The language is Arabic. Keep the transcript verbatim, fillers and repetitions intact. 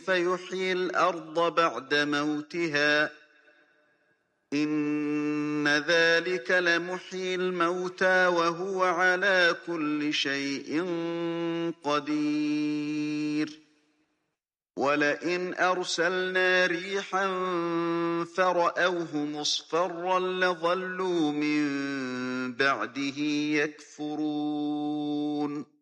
فيحيي الأرض بعد موتها إن ذلك لمحيي الموتى وهو على كل شيء قدير ولئن أرسلنا ريحا فرأوه مصفرا لظلوا من بعده يكفرون